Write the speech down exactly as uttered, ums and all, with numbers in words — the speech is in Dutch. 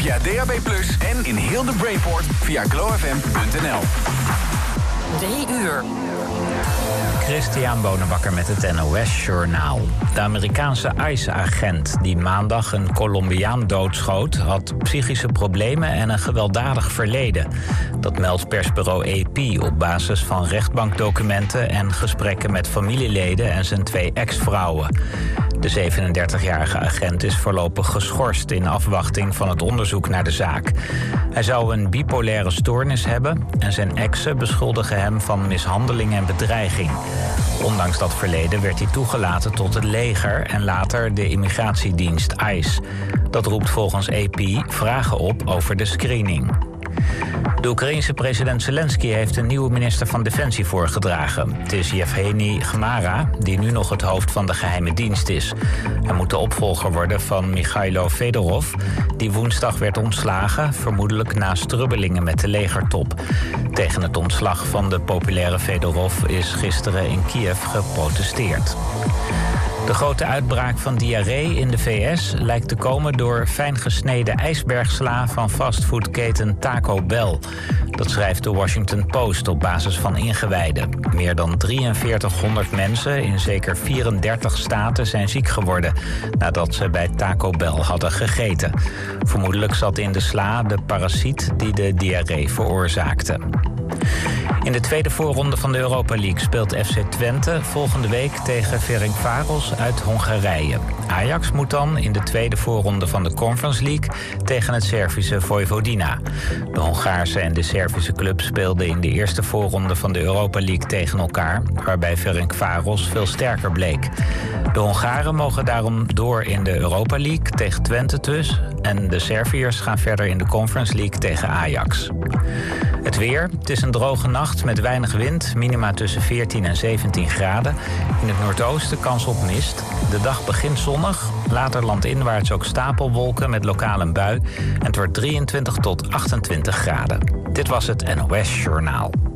via D A B plus, en in heel de Brainport via glow f m punt n l. Drie uur. Christian Bonenbakker met het N O S-journaal. De Amerikaanse ICE-agent die maandag een Colombiaan doodschoot, had psychische problemen en een gewelddadig verleden. Dat meldt persbureau A P op basis van rechtbankdocumenten en gesprekken met familieleden en zijn twee ex-vrouwen. De zevenendertigjarige agent is voorlopig geschorst in afwachting van het onderzoek naar de zaak. Hij zou een bipolaire stoornis hebben en zijn exen beschuldigen hem van mishandeling en bedreiging. Ondanks dat verleden werd hij toegelaten tot het leger en later de immigratiedienst ICE. Dat roept volgens A P vragen op over de screening. De Oekraïense president Zelensky heeft een nieuwe minister van Defensie voorgedragen. Het is Yevgeny Gmara, die nu nog het hoofd van de geheime dienst is. Hij moet de opvolger worden van Mikhailo Fedorov, die woensdag werd ontslagen, vermoedelijk na strubbelingen met de legertop. Tegen het ontslag van de populaire Fedorov is gisteren in Kiev geprotesteerd. De grote uitbraak van diarree in de V S lijkt te komen door fijn gesneden ijsbergsla van fastfoodketen Taco Bell. Dat schrijft de Washington Post op basis van ingewijden. Meer dan drieënveertighonderd mensen in zeker vierendertig staten zijn ziek geworden nadat ze bij Taco Bell hadden gegeten. Vermoedelijk zat in de sla de parasiet die de diarree veroorzaakte. In de tweede voorronde van de Europa League speelt F C Twente volgende week tegen Ferencváros uit Hongarije. Ajax moet dan in de tweede voorronde van de Conference League tegen het Servische Vojvodina. De Hongaarse en de Servische club speelden in de eerste voorronde van de Europa League tegen elkaar, waarbij Ferencváros veel sterker bleek. De Hongaren mogen daarom door in de Europa League tegen Twente dus, en de Serviërs gaan verder in de Conference League tegen Ajax. Het weer, het is een droge nacht met weinig wind, minima tussen veertien en zeventien graden. In het noordoosten kans op mist. De dag begint zonnig, later landinwaarts ook stapelwolken met lokaal een bui. En het wordt drieëntwintig tot achtentwintig graden. Dit was het N O S Journaal.